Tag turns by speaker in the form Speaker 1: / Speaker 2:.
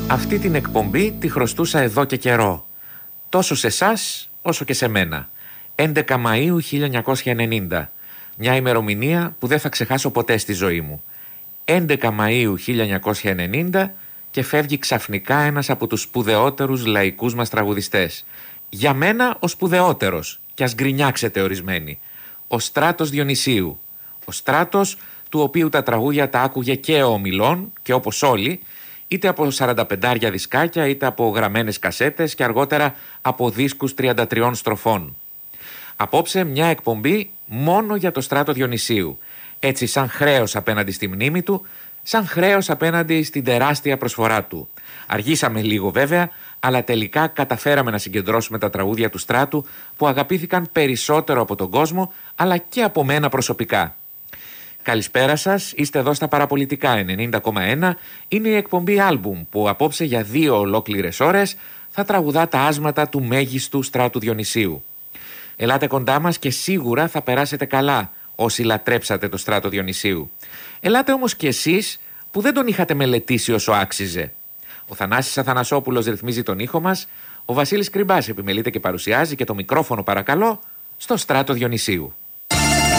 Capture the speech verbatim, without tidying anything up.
Speaker 1: Αυτή την εκπομπή τη χρωστούσα εδώ και καιρό. Τόσο σε εσάς όσο και σε μένα. έντεκα Μαΐου χίλια εννιακόσια ενενήντα. Μια ημερομηνία που δεν θα ξεχάσω ποτέ στη ζωή μου. έντεκα Μαΐου χίλια εννιακόσια ενενήντα και φεύγει ξαφνικά ένας από τους σπουδαιότερους λαϊκούς μας τραγουδιστές. Για μένα ο σπουδαιότερος, κι ας γκρινιάξετε ορισμένοι. Ο Στράτος Διονυσίου. Ο Στράτος του οποίου τα τραγούδια τα άκουγε και ο Μιλών και όπως όλοι, είτε από σαρανταπεντάρια δισκάκια, είτε από γραμμένες κασέτες και αργότερα από δίσκους τριάντα τριών στροφών. Απόψε μια εκπομπή μόνο για το Στράτο Διονυσίου. Έτσι σαν χρέος απέναντι στη μνήμη του, σαν χρέος απέναντι στην τεράστια προσφορά του. Αργήσαμε λίγο βέβαια, αλλά τελικά καταφέραμε να συγκεντρώσουμε τα τραγούδια του Στράτου που αγαπήθηκαν περισσότερο από τον κόσμο, αλλά και από μένα προσωπικά. Καλησπέρα σας, είστε εδώ στα Παραπολιτικά ενενήντα κόμμα ένα. Είναι η εκπομπή άλμπουμ που απόψε για δύο ολόκληρες ώρες θα τραγουδά τα άσματα του μέγιστου Στράτου Διονυσίου. Ελάτε κοντά μας και σίγουρα θα περάσετε καλά όσοι λατρέψατε το Στράτο Διονυσίου. Ελάτε όμως και εσείς που δεν τον είχατε μελετήσει όσο άξιζε. Ο Θανάσης Αθανασόπουλος ρυθμίζει τον ήχο μας, ο Βασίλης Κρυμπάς επιμελείται και παρουσιάζει και το μικρόφωνο παρακαλώ στο Στράτο Διονυσίου.